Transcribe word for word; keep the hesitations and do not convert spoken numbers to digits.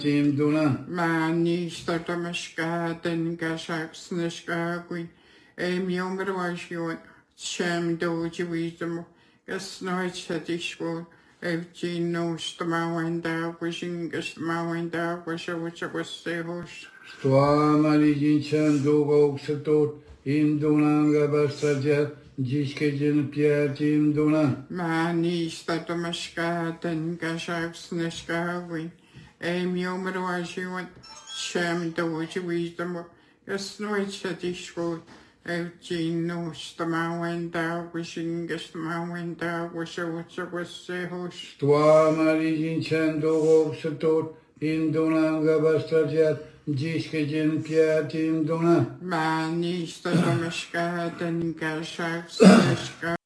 Tim Duna. Mani Statamashkatan Gashaksnashkagui, Emiomrashion, Sham Doji wisdom, Gasnoich Satishko, Evgino Stamawanda, wishing Gastamawanda, was a which was Sehos. Stuamari Jinchan Dogo Satot, Im Dunanga Bastraja, Jishkajin Pia Tim Duna. Mani Statamashkatan Gashaksnashkagui. Emiomrashion, Sham Doji wisdom, Gasnoich Satishko. Evgino Stamawanda, wishing Gastamawanda, was a which was Sehos. Stuamari Jinchan Dogo Satot, Im Dunanga Bastraja, Jishkajin Pia Tim Duna. Mani Statamashkatan Gashaksnashkagui.